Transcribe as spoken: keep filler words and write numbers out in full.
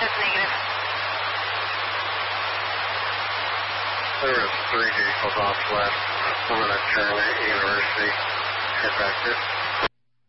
That's negative. There was three vehicles off left. One at Charlie University. Head back there.